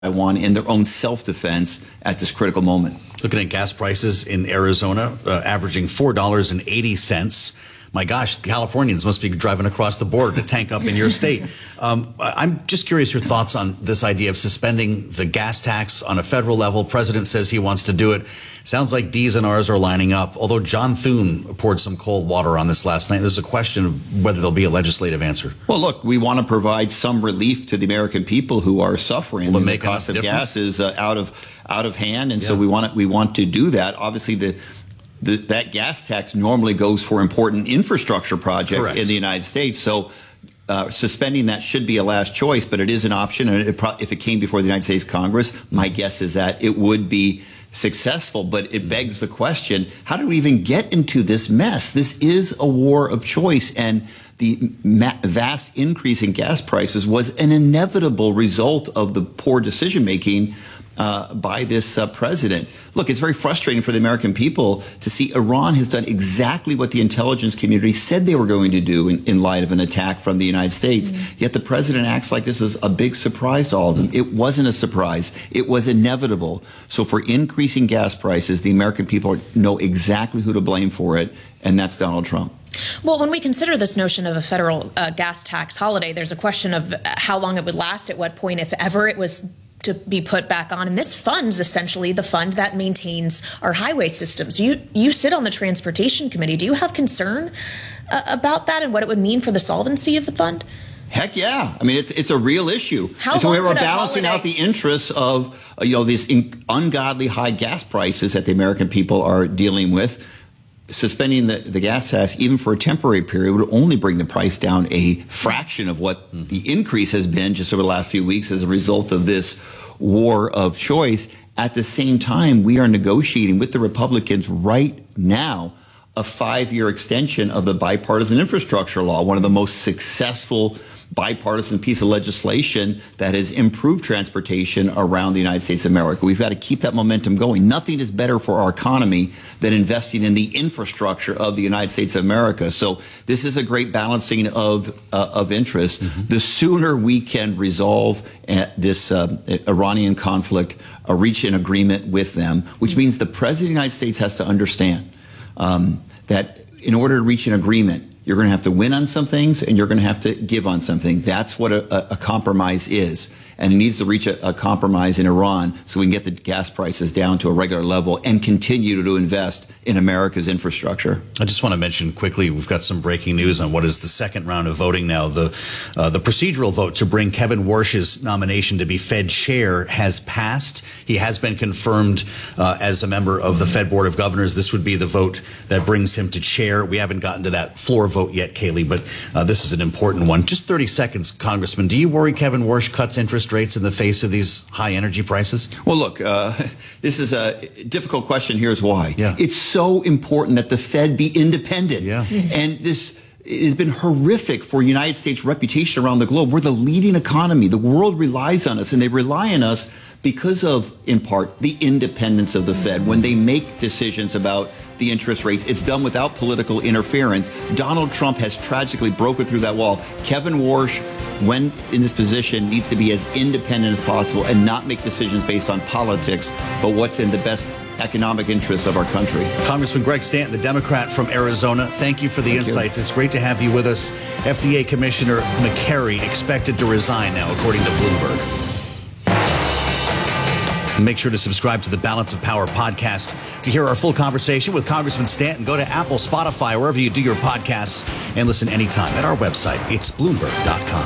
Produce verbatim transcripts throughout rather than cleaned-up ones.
Taiwan in their own self-defense at this critical moment. Looking at gas prices in Arizona, uh, averaging four dollars and eighty cents. My gosh, Californians must be driving across the border to tank up in your state. Um, I'm just curious your thoughts on this idea of suspending the gas tax on a federal level. President says he wants to do it. Sounds like D's and R's are lining up, although John Thune poured some cold water on this last night. There's a question of whether there'll be a legislative answer. Well, look, we want to provide some relief to the American people who are suffering. Will the make cost of difference? gas is uh, out of out of hand, and yeah. so we want to, we want to do that. Obviously, the The, that gas tax normally goes for important infrastructure projects Correct. in the United States. So uh, suspending that should be a last choice, but it is an option. And it pro- if it came before the United States Congress, my guess is that it would be successful. But it begs the question, how do we even get into this mess? This is a war of choice. And the ma- vast increase in gas prices was an inevitable result of the poor decision making Uh, by this uh, president. Look, it's very frustrating for the American people to see Iran has done exactly what the intelligence community said they were going to do in, in light of an attack from the United States. Mm-hmm. Yet the president acts like this is a big surprise to all of them. It wasn't a surprise. It was inevitable. So for increasing gas prices, the American people know exactly who to blame for it, and that's Donald Trump. Well, when we consider this notion of a federal uh, gas tax holiday, there's a question of how long it would last, at what point, if ever, it was to be put back on. And this fund's essentially the fund that maintains our highway systems. You you sit on the Transportation Committee. Do you have concern uh, about that and what it would mean for the solvency of the fund? Heck yeah. I mean, it's it's a real issue. How and so long we were could a balancing holiday- out the interests of, uh, you know, these in- ungodly high gas prices that the American people are dealing with. Suspending the, the gas tax, even for a temporary period, would only bring the price down a fraction of what mm-hmm. the increase has been just over the last few weeks as a result of this war of choice. At the same time, we are negotiating with the Republicans right now a five-year extension of the bipartisan infrastructure law, one of the most successful bipartisan piece of legislation that has improved transportation around the United States of America. We've got to keep that momentum going. Nothing is better for our economy than investing in the infrastructure of the United States of America. So this is a great balancing of uh, of interest. Mm-hmm. The sooner we can resolve uh, this uh, Iranian conflict, uh, reach an agreement with them, which means the President of the United States has to understand um, that in order to reach an agreement, you're going to have to win on some things, and you're going to have to give on something. That's what a, a compromise is. And it needs to reach a, a compromise in Iran so we can get the gas prices down to a regular level and continue to invest in America's infrastructure. I just want to mention quickly, we've got some breaking news on what is the second round of voting now. The uh, the procedural vote to bring Kevin Warsh's nomination to be Fed chair has passed. He has been confirmed uh, as a member of the Fed Board of Governors. This would be the vote that brings him to chair. We haven't gotten to that floor vote yet, Kayleigh, but uh, this is an important one. Just thirty seconds, Congressman. Do you worry Kevin Warsh cuts interest rates in the face of these high energy prices? Well, look, uh, this is a difficult question. Here's why. Yeah. It's so important that the Fed be independent. Yeah. And this it has been horrific for United States reputation around the globe. We're the leading economy. The world relies on us, and they rely on us because of, in part, the independence of the Fed. When they make decisions about the interest rates, it's done without political interference. Donald Trump has tragically broken through that wall. Kevin Warsh, when in this position, needs to be as independent as possible and not make decisions based on politics, but what's in the best economic interest of our country. Congressman Greg Stanton, the Democrat from Arizona, thank you for the Thank insights. you. It's great to have you with us. F D A Commissioner McCary expected to resign now, according to Bloomberg. Make sure to subscribe to the Balance of Power podcast to hear our full conversation with Congressman Stanton. Go to Apple, Spotify, wherever you do your podcasts, and listen anytime at our website. It's Bloomberg dot com.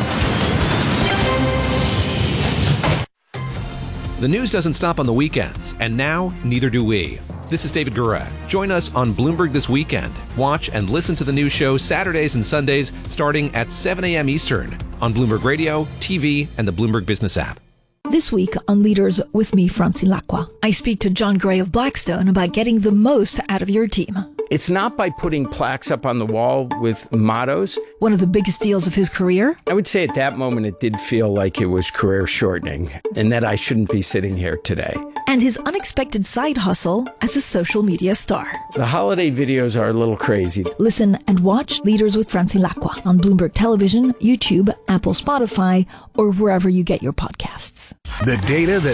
The news doesn't stop on the weekends, and now neither do we. This is David Gura. Join us on Bloomberg This Weekend. Watch and listen to the news show Saturdays and Sundays starting at seven a.m. Eastern on Bloomberg Radio, T V, and the Bloomberg Business app. This week on Leaders with me, Francine Lacqua, I speak to John Gray of Blackstone about getting the most out of your team. It's not by putting plaques up on the wall with mottos. One of the biggest deals of his career? I would say at that moment it did feel like it was career shortening and that I shouldn't be sitting here today. And his unexpected side hustle as a social media star. The holiday videos are a little crazy. Listen and watch Leaders with Francine Lacqua on Bloomberg Television, YouTube, Apple, Spotify, or wherever you get your podcasts. The data that